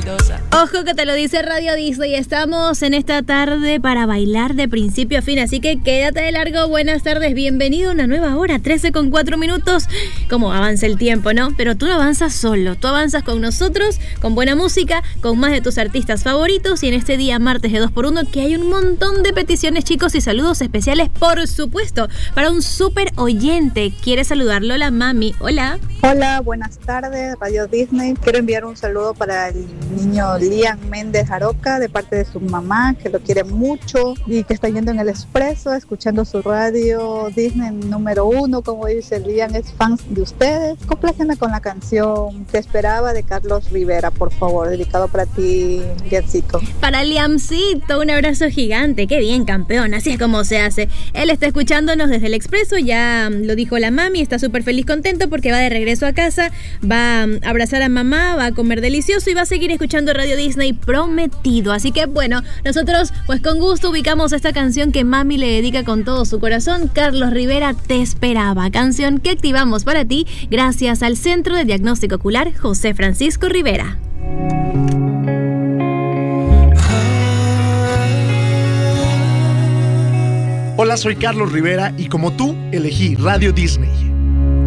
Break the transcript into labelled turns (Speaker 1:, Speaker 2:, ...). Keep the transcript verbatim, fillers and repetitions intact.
Speaker 1: exitosa.
Speaker 2: Ojo que te lo dice Radio Disney. Estamos en esta tarde para bailar de principio a fin, así que quédate de largo. Buenas tardes, bienvenido a una nueva hora, trece con cuatro minutos. Cómo avanza el tiempo, ¿no? Pero tú no avanzas solo, tú avanzas con nosotros, con buena música, con más de tus artistas favoritos, y en este día martes de dos por uno que hay un montón de peticiones, chicos, y saludos especiales, por supuesto, para un súper oyente. ¿Quiere saludarlo la mami? Hola.
Speaker 3: Hola, buenas tardes, Radio Disney. Quiero enviar un saludo para el niño Liam Méndez Aroca, de parte de su mamá, que lo quiere mucho y que está yendo en el expreso, escuchando su Radio Disney número uno. Como dice Liam, es fan de ustedes. Compláceme con la canción Te Esperaba de Carlos Rivera, por favor, dedicado para ti, Liamcito.
Speaker 2: Para Liamcito, un abrazo gigante. Qué bien, campeón, así es como se hace. Él está escuchándonos desde el expreso, ya lo dijo la mami, está súper feliz, contento porque va de regreso a casa, va a abrazar a mamá, va a comer delicioso y va a seguir escuchando Radio Disney prometido. Así que bueno, nosotros pues con gusto ubicamos esta canción que mami le dedica con todo su corazón. Carlos Rivera, Te Esperaba, canción que activamos para ti gracias al Centro de Diagnóstico Ocular José Francisco Rivera.
Speaker 4: Hola, soy Carlos Rivera y como tú elegí Radio Disney.